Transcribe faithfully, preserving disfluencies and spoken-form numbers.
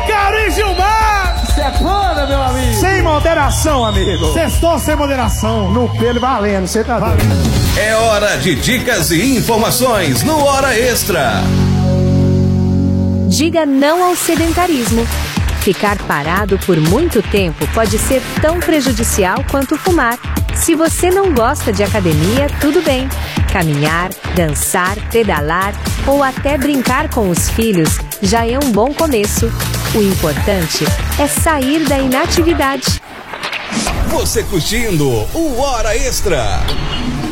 Cari Gilmar! Sepana, meu amigo! Sem moderação, amigo! Sextou sem moderação. No pelo valendo, você tá vendo? É hora de dicas e informações no Hora Extra. Diga não ao sedentarismo. Ficar parado por muito tempo pode ser tão prejudicial quanto fumar. Se você não gosta de academia, tudo bem. Caminhar, dançar, pedalar ou até brincar com os filhos já é um bom começo. O importante é sair da inatividade. Você curtindo o Hora Extra.